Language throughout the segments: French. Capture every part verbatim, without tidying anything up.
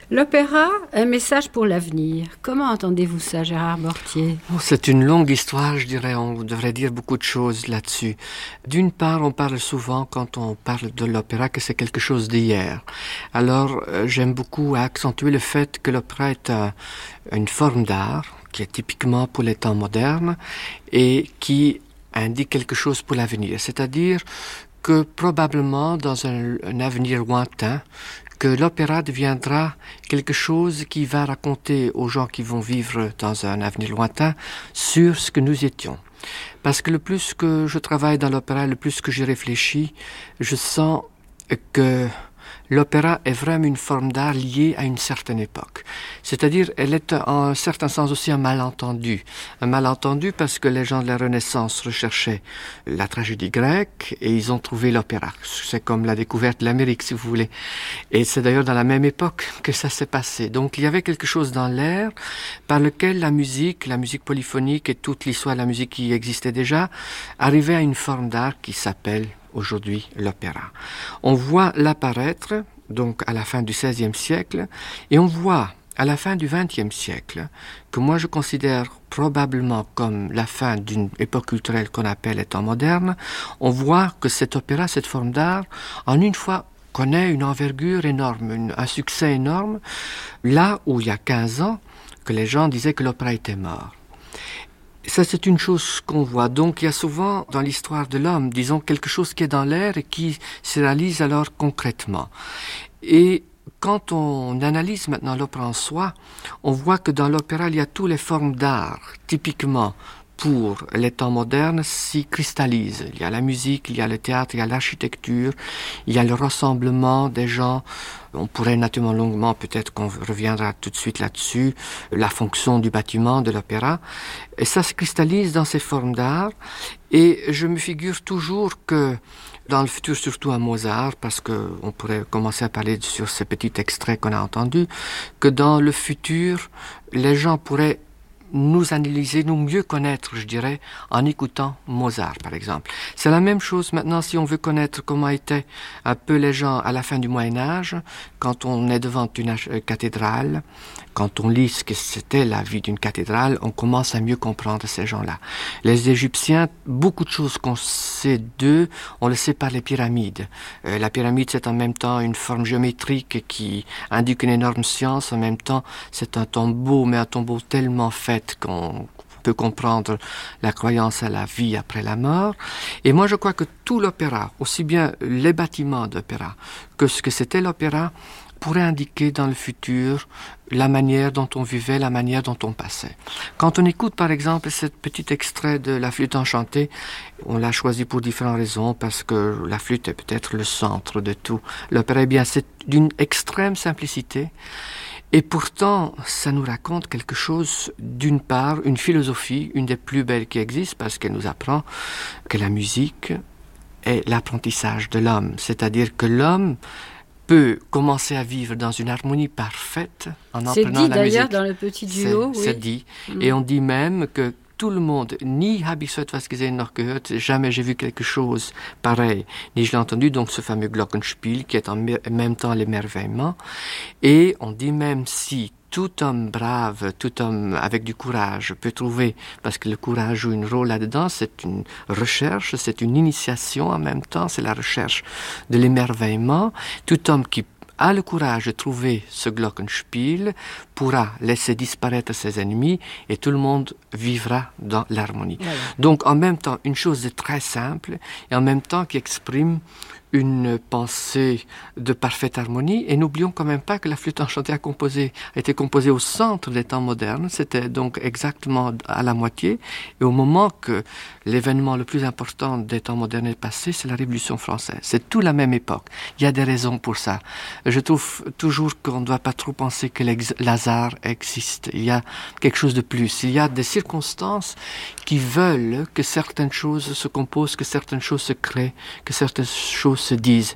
L'opéra, un message pour l'avenir. Comment entendez-vous ça, Gérard Mortier? Oh, c'est une longue histoire, je dirais. On devrait dire beaucoup de choses là-dessus. D'une part, on parle souvent, quand on parle de l'opéra, que c'est quelque chose d'hier. Alors, euh, j'aime beaucoup accentuer le fait que l'opéra est un, une forme d'art qui est typiquement pour les temps modernes et qui indique quelque chose pour l'avenir. C'est-à-dire que probablement, dans un, un avenir lointain, que l'opéra deviendra quelque chose qui va raconter aux gens qui vont vivre dans un avenir lointain sur ce que nous étions. Parce que le plus que je travaille dans l'opéra, le plus que j'y réfléchis, je sens que l'opéra est vraiment une forme d'art liée à une certaine époque. C'est-à-dire, elle est en un certain sens aussi un malentendu. Un malentendu parce que les gens de la Renaissance recherchaient la tragédie grecque et ils ont trouvé l'opéra. C'est comme la découverte de l'Amérique, si vous voulez. Et c'est d'ailleurs dans la même époque que ça s'est passé. Donc, il y avait quelque chose dans l'air par lequel la musique, la musique polyphonique et toute l'histoire de la musique qui existait déjà, arrivait à une forme d'art qui s'appelle aujourd'hui l'opéra. On voit l'apparaître, donc à la fin du seizième siècle, et on voit à la fin du vingtième siècle, que moi je considère probablement comme la fin d'une époque culturelle qu'on appelle les temps modernes, on voit que cet opéra, cette forme d'art, en une fois connaît une envergure énorme, une, un succès énorme, là où il y a quinze ans, que les gens disaient que l'opéra était mort. Ça, c'est une chose qu'on voit. Donc, il y a souvent, dans l'histoire de l'homme, disons, quelque chose qui est dans l'air et qui se réalise alors concrètement. Et quand on analyse maintenant l'opéra en soi, on voit que dans l'opéra, il y a toutes les formes d'art, typiquement, pour les temps modernes, s'y cristallisent. Il y a la musique, il y a le théâtre, il y a l'architecture, il y a le rassemblement des gens. On pourrait naturellement longuement, peut-être qu'on reviendra tout de suite là-dessus, la fonction du bâtiment, de l'opéra. Et ça se cristallise dans ces formes d'art. Et je me figure toujours que dans le futur, surtout à Mozart, parce que on pourrait commencer à parler sur ces petits extraits qu'on a entendus, que dans le futur, les gens pourraient nous analyser, nous mieux connaître, je dirais, en écoutant Mozart, par exemple. C'est la même chose maintenant si on veut connaître comment étaient un peu les gens à la fin du Moyen-Âge, quand on est devant une cathédrale, quand on lit ce que c'était la vie d'une cathédrale, on commence à mieux comprendre ces gens-là. Les Égyptiens, beaucoup de choses qu'on sait d'eux, on le sait par les pyramides. Euh, la pyramide, c'est en même temps une forme géométrique qui indique une énorme science, en même temps, c'est un tombeau, mais un tombeau tellement fait qu'on peut comprendre la croyance à la vie après la mort. Et moi, je crois que tout l'opéra, aussi bien les bâtiments d'opéra que ce que c'était l'opéra, pourrait indiquer dans le futur la manière dont on vivait, la manière dont on passait. Quand on écoute, par exemple, ce petit extrait de La Flûte enchantée, on l'a choisi pour différentes raisons, parce que la flûte est peut-être le centre de tout. L'opéra, eh bien, c'est d'une extrême simplicité. Et pourtant, ça nous raconte quelque chose, d'une part, une philosophie, une des plus belles qui existent, parce qu'elle nous apprend que la musique est l'apprentissage de l'homme. C'est-à-dire que l'homme peut commencer à vivre dans une harmonie parfaite en apprenant la musique. C'est dit d'ailleurs dans le petit duo, c'est, oui. C'est dit. Mm. Et on dit même que tout le monde, ni habe ich so etwas gesehen noch gehört, jamais j'ai vu quelque chose pareil, ni je l'ai entendu, donc ce fameux Glockenspiel qui est en même temps l'émerveillement. Et on dit même si tout homme brave, tout homme avec du courage peut trouver, parce que le courage joue un rôle là-dedans, c'est une recherche, c'est une initiation en même temps, c'est la recherche de l'émerveillement. Tout homme qui a le courage de trouver ce Glockenspiel pourra laisser disparaître ses ennemis et tout le monde vivra dans l'harmonie. Voilà. Donc en même temps, une chose de très simple et en même temps qui exprime une pensée de parfaite harmonie. Et n'oublions quand même pas que la flûte enchantée a, composé, a été composée au centre des temps modernes. C'était donc exactement à la moitié. Et au moment que l'événement le plus important des temps modernes est passé, c'est la Révolution française. C'est tout la même époque. Il y a des raisons pour ça. Je trouve toujours qu'on ne doit pas trop penser que l'hasard existe. Il y a quelque chose de plus. Il y a des circonstances qui veulent que certaines choses se composent, que certaines choses se créent, que certaines choses se disent.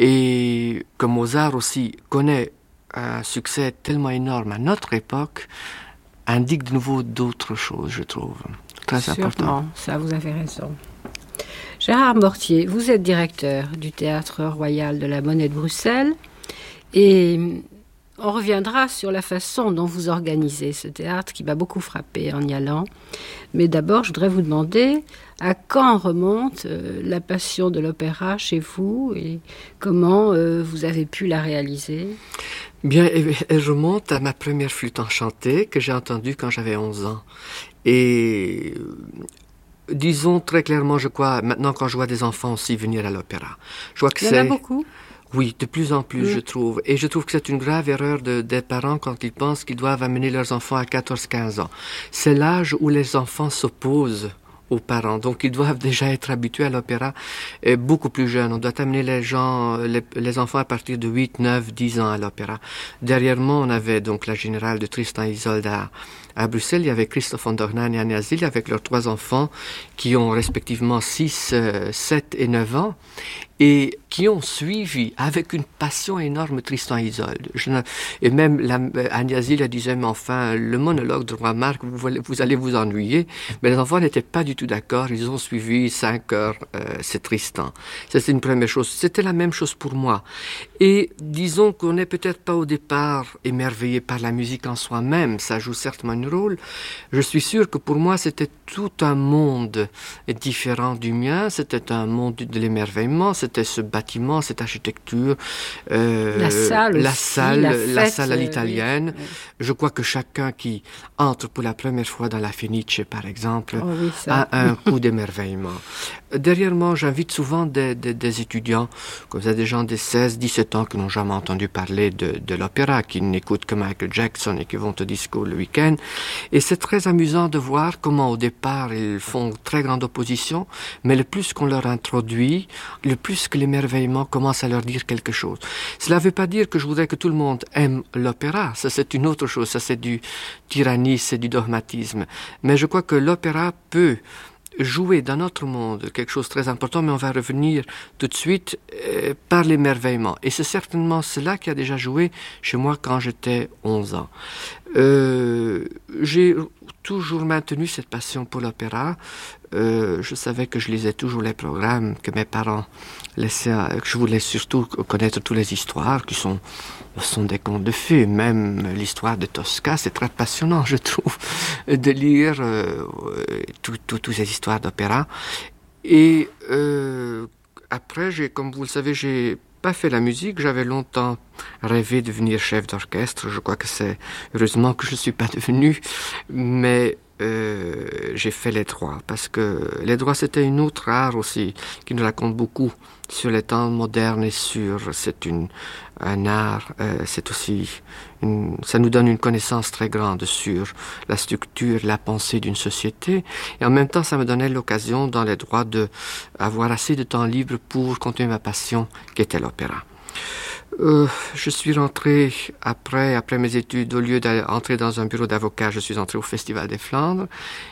Et que Mozart aussi connaît un succès tellement énorme à notre époque, indique de nouveau d'autres choses, je trouve. Très Sûrement, important. Ça, vous avez raison. Gérard Mortier, vous êtes directeur du Théâtre Royal de la Monnaie de Bruxelles et on reviendra sur la façon dont vous organisez ce théâtre qui m'a beaucoup frappé en y allant. Mais d'abord, je voudrais vous demander à quand remonte euh, la passion de l'opéra chez vous et comment euh, vous avez pu la réaliser? Bien, elle remonte à ma première flûte enchantée que j'ai entendue quand j'avais onze ans. Et disons très clairement, je crois, maintenant quand je vois des enfants aussi venir à l'opéra, je vois que Il y en a beaucoup. Oui, de plus en plus, Mm. je trouve. Et je trouve que c'est une grave erreur de, des parents quand ils pensent qu'ils doivent amener leurs enfants à quatorze quinze ans. C'est l'âge où les enfants s'opposent aux parents. Donc, ils doivent déjà être habitués à l'opéra euh, beaucoup plus jeunes. On doit amener les gens, les, les enfants à partir de huit, neuf, dix ans à l'opéra. Derrière moi, on avait donc la générale de Tristan et Isolde à, à Bruxelles. Il y avait Christophe von Dohna et Anne Asile avec leurs trois enfants qui ont respectivement six, sept et neuf ans. Et qui ont suivi avec une passion énorme Tristan et Isolde. Je ne, et même la, Anne Asile disait, mais enfin, le monologue de Roi Marc, vous, vous allez vous ennuyer. Mais les enfants n'étaient pas du tout d'accord. Ils ont suivi cinq heures, euh, c'est Tristan. C'était une première chose. C'était la même chose pour moi. Et disons qu'on n'est peut-être pas au départ émerveillé par la musique en soi-même. Ça joue certainement un rôle. Je suis sûr que pour moi, c'était tout un monde différent du mien. C'était un monde de l'émerveillement. C'était ce bâtiment, cette architecture, euh, la salle, la aussi, salle, la, la, fête, la salle à l'italienne. Euh, oui. Je crois que chacun qui entre pour la première fois dans la Fenice, par exemple, oh oui, a un coup d'émerveillement. Derrière moi, j'invite souvent des, des, des étudiants, comme ça, des gens de seize, dix-sept ans qui n'ont jamais entendu parler de, de l'opéra, qui n'écoutent que Michael Jackson et qui vont au disco le week-end. Et c'est très amusant de voir comment, au départ, ils font très grande opposition, mais le plus qu'on leur introduit, le plus que l'émerveillement commence à leur dire quelque chose. Cela ne veut pas dire que je voudrais que tout le monde aime l'opéra. Ça, c'est une autre chose. Ça, c'est du tyrannie, c'est du dogmatisme. Mais je crois que l'opéra peut jouer dans notre monde quelque chose de très important, mais on va revenir tout de suite euh, par l'émerveillement. Et c'est certainement cela qui a déjà joué chez moi quand j'étais onze ans. Euh, j'ai toujours maintenu cette passion pour l'opéra. Euh, je savais que je lisais toujours les programmes que mes parents laissaient, que je voulais surtout connaître toutes les histoires qui sont, sont des contes de fées. Même l'histoire de Tosca, c'est très passionnant, je trouve, de lire euh, toutes ces histoires d'opéra. Et euh, après, j'ai, comme vous le savez, j'ai pas fait la musique. J'avais longtemps rêvé de devenir chef d'orchestre. Je crois que c'est heureusement que je ne suis pas devenu, mais euh, j'ai fait les droits, parce que les droits, c'était une autre art aussi, qui nous raconte beaucoup sur les temps modernes et sur, c'est une, un art, euh, c'est aussi, une, ça nous donne une connaissance très grande sur la structure, la pensée d'une société, et en même temps, ça me donnait l'occasion, dans les droits, de avoir assez de temps libre pour continuer ma passion, qui était l'opéra. Euh, je suis rentré après, après mes études, au lieu d'entrer dans un bureau d'avocat, je suis entré au Festival des Flandres.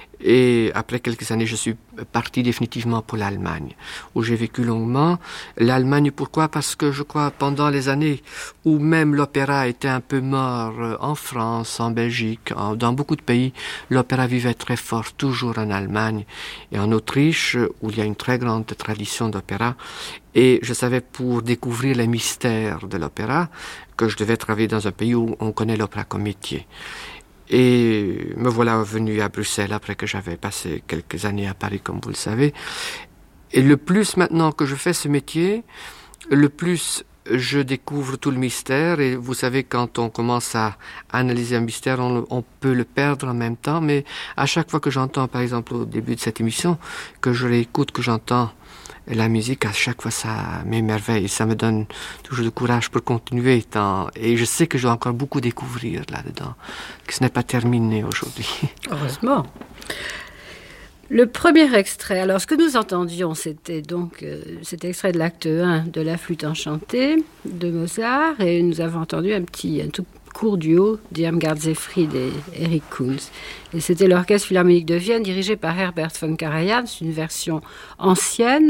Et après quelques années, je suis parti définitivement pour l'Allemagne, où j'ai vécu longuement. L'Allemagne, pourquoi? Parce que je crois, pendant les années où même l'opéra était un peu mort, en France, en Belgique, en, dans beaucoup de pays, l'opéra vivait très fort, toujours en Allemagne et en Autriche, où il y a une très grande tradition d'opéra. Et je savais, pour découvrir les mystères de l'opéra, que je devais travailler dans un pays où on connaît l'opéra comme métier. Et me voilà venu à Bruxelles après que j'avais passé quelques années à Paris, comme vous le savez. Et le plus maintenant que je fais ce métier, le plus je découvre tout le mystère. Et vous savez, quand on commence à analyser un mystère, on, on peut le perdre en même temps. Mais à chaque fois que j'entends, par exemple au début de cette émission, que je réécoute, que j'entends la musique, à chaque fois, ça m'émerveille et ça me donne toujours du courage pour continuer. Tant, et je sais que je dois encore beaucoup découvrir là-dedans, que ce n'est pas terminé aujourd'hui. Heureusement. Le premier extrait, alors ce que nous entendions, c'était donc euh, cet extrait de l'acte un de La Flûte enchantée de Mozart, et nous avons entendu un petit, un tout court duo d'Irmgard Seyfried et Erich Kunz. Et c'était l'Orchestre Philharmonique de Vienne, dirigé par Herbert von Karajan, c'est une version ancienne,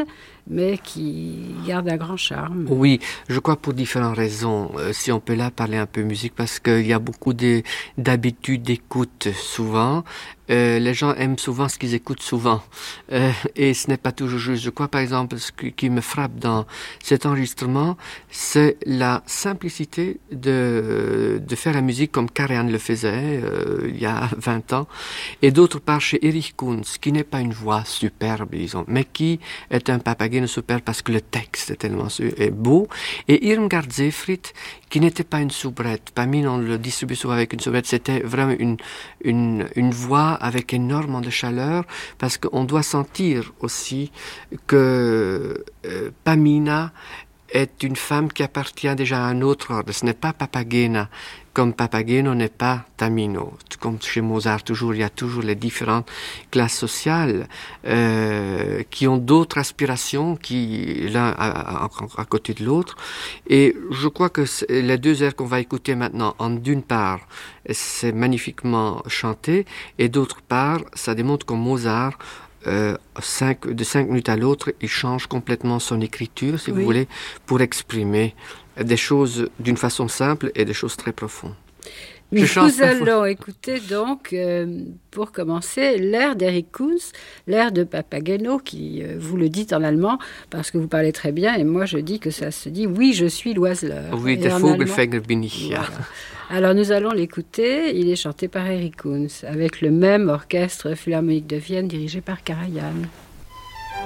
mais qui garde un grand charme. Oui, je crois pour différentes raisons. Euh, si on peut là parler un peu musique, parce qu'il y a beaucoup de, d'habitudes d'écoute souvent. Euh, les gens aiment souvent ce qu'ils écoutent souvent. Euh, et ce n'est pas toujours juste. Je crois par exemple, ce qui, qui me frappe dans cet enregistrement, c'est la simplicité de, de faire la musique comme Karajan le faisait euh, il y a vingt ans. Et d'autre part, chez Erich Kunz, qui n'est pas une voix superbe, disons, mais qui est un Papageno superbe parce que le texte est tellement est beau. Et Irmgard Seefried, qui n'était pas une soubrette, pas mis dans le distribution avec une soubrette, c'était vraiment une, une, une voix avec énormément de chaleur, parce qu'on doit sentir aussi que euh, Pamina est une femme qui appartient déjà à un autre ordre. Ce n'est pas Papagena, comme Papageno n'est pas Tamino. Comme chez Mozart, toujours, il y a toujours les différentes classes sociales euh, qui ont d'autres aspirations, qui l'un à, à, à côté de l'autre. Et je crois que les deux airs qu'on va écouter maintenant, en d'une part, c'est magnifiquement chanté, et d'autre part, ça démontre que Mozart Euh, cinq, de cinq minutes à l'autre, il change complètement son écriture, si oui. vous voulez, pour exprimer des choses d'une façon simple et des choses très profondes. Nous vous allons écouter donc, euh, pour commencer, l'air d'Erich Kunz, l'air de Papageno, qui, euh, vous le dites en allemand, parce que vous parlez très bien, et moi je dis que ça se dit « Oui, je suis l'oiseleur ». Oui, der Vogelfänger bin ich, ja. Voilà. Alors nous allons l'écouter, il est chanté par Erich Kunz, avec le même orchestre philharmonique de Vienne dirigé par Karajan.